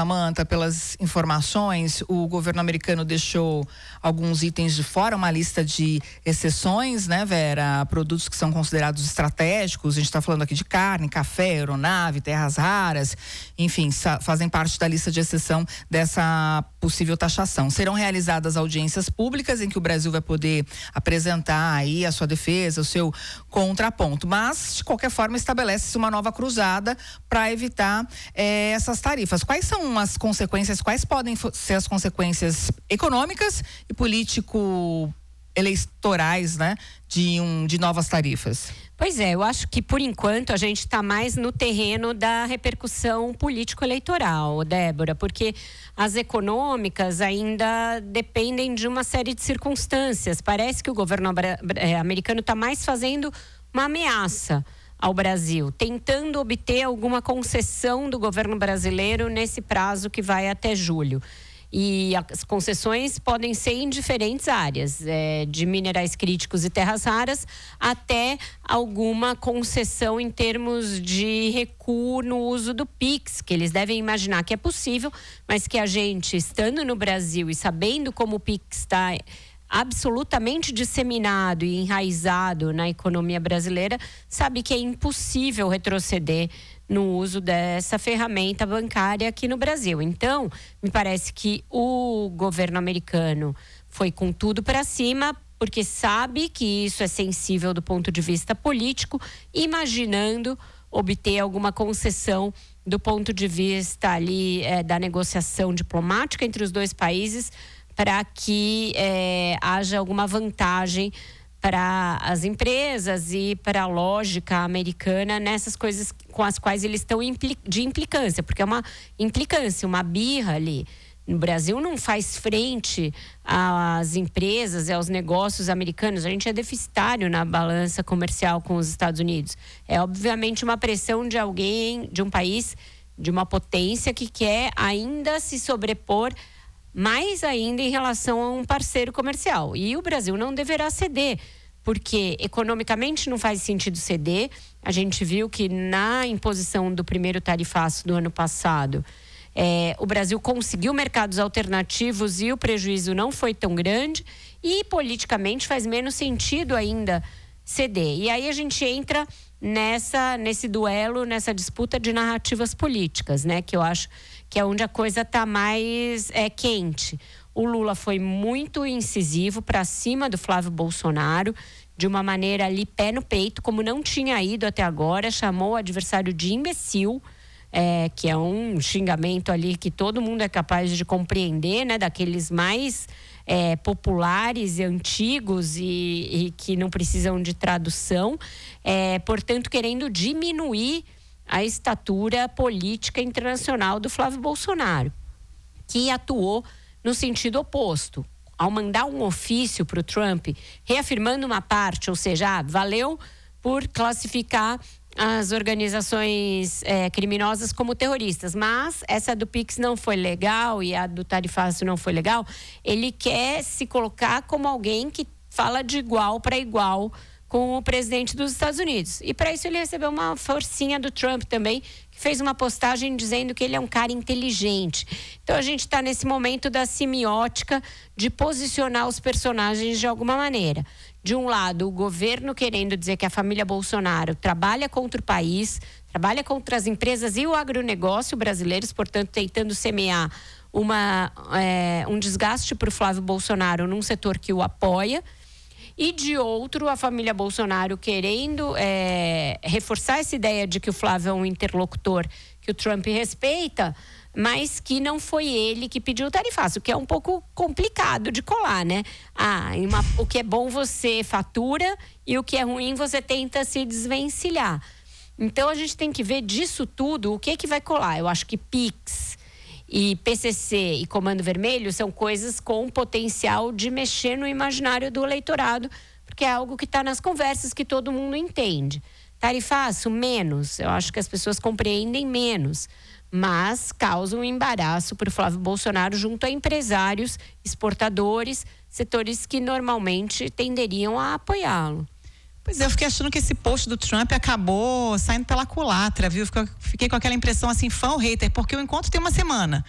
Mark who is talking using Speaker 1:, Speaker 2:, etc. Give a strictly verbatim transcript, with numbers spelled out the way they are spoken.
Speaker 1: Samanta, pelas informações. O governo americano deixou alguns itens de fora, uma lista de exceções, né, Vera? Produtos que são considerados estratégicos. A gente está falando aqui de carne, café, aeronave, terras raras, enfim, fazem parte da lista de exceção dessa possível taxação. Serão realizadas audiências públicas em que o Brasil vai poder apresentar aí a sua defesa, o seu contraponto. Mas, de qualquer forma, estabelece-se uma nova cruzada para evitar eh, essas tarifas. Quais são as consequências, quais podem ser as consequências econômicas e político-eleitorais, né, de, um, de novas tarifas?
Speaker 2: Pois é, eu acho que por enquanto a gente está mais no terreno da repercussão político-eleitoral, Débora, porque as econômicas ainda dependem de uma série de circunstâncias. Parece que o governo americano está mais fazendo uma ameaça ao Brasil, tentando obter alguma concessão do governo brasileiro nesse prazo que vai até julho. E as concessões podem ser em diferentes áreas, é, de minerais críticos e terras raras, até alguma concessão em termos de recuo no uso do Pix, que eles devem imaginar que é possível, mas que a gente, estando no Brasil e sabendo como o Pix está absolutamente disseminado e enraizado na economia brasileira, sabe que é impossível retroceder no uso dessa ferramenta bancária aqui no Brasil. Então, me parece que o governo americano foi com tudo para cima, porque sabe que isso é sensível do ponto de vista político, imaginando obter alguma concessão do ponto de vista ali é, da negociação diplomática entre os dois países, para que é, haja alguma vantagem para as empresas e para a lógica americana nessas coisas com as quais eles estão de implicância, porque é uma implicância, uma birra ali. No Brasil não faz frente às empresas e aos negócios americanos. A gente é deficitário na balança comercial com os Estados Unidos. É obviamente uma pressão de alguém, de um país, de uma potência que quer ainda se sobrepor mais ainda em relação a um parceiro comercial. E o Brasil não deverá ceder, porque economicamente não faz sentido ceder. A gente viu que na imposição do primeiro tarifaço do ano passado, é, o Brasil conseguiu mercados alternativos e o prejuízo não foi tão grande, e politicamente faz menos sentido ainda ceder. E aí a gente entra nessa, nesse duelo, nessa disputa de narrativas políticas, né? Que eu acho que é onde a coisa está mais é, quente. O Lula foi muito incisivo para cima do Flávio Bolsonaro, de uma maneira ali pé no peito, como não tinha ido até agora, chamou o adversário de imbecil, é, que é um xingamento ali que todo mundo é capaz de compreender, né? Daqueles mais é, populares e antigos e, e que não precisam de tradução, é, portanto querendo diminuir a estatura política internacional do Flávio Bolsonaro, que atuou no sentido oposto. Ao mandar um ofício para o Trump, reafirmando uma parte, ou seja, ah, valeu por classificar as organizações é, criminosas como terroristas, mas essa do Pix não foi legal e a do tarifaço não foi legal. Ele quer se colocar como alguém que fala de igual para igual com o presidente dos Estados Unidos. E para isso ele recebeu uma forcinha do Trump também, que fez uma postagem dizendo que ele é um cara inteligente. Então a gente está nesse momento da semiótica de posicionar os personagens de alguma maneira. De um lado, o governo querendo dizer que a família Bolsonaro trabalha contra o país, trabalha contra as empresas e o agronegócio brasileiros, portanto tentando semear uma, é, um desgaste para o Flávio Bolsonaro num setor que o apoia. E de outro, a família Bolsonaro querendo é, reforçar essa ideia de que o Flávio é um interlocutor que o Trump respeita, mas que não foi ele que pediu o tarifaço, o que é um pouco complicado de colar, né? Ah, uma, o que é bom você fatura e o que é ruim você tenta se desvencilhar. Então a gente tem que ver disso tudo o que é que vai colar. Eu acho que Pix e P C C e Comando Vermelho são coisas com potencial de mexer no imaginário do eleitorado, porque é algo que está nas conversas que todo mundo entende. Tarifaço, menos. Eu acho que as pessoas compreendem menos, mas causa um embaraço para o Flávio Bolsonaro junto a empresários, exportadores, setores que normalmente tenderiam a apoiá-lo.
Speaker 3: Pois é, eu fiquei achando que esse post do Trump acabou saindo pela culatra, viu? Fiquei com aquela impressão assim, fã ou hater, porque o encontro tem uma semana.